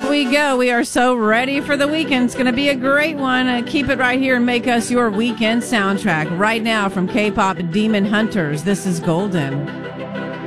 we go. We are so ready for the weekend. It's going to be a great one. Keep it right here and make us your weekend soundtrack. Right now from K-Pop Demon Hunters, this is Golden.